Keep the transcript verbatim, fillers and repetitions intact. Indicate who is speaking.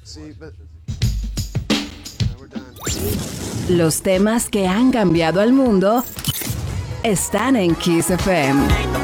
Speaker 1: Los temas que han cambiado al mundo están en Kiss F M.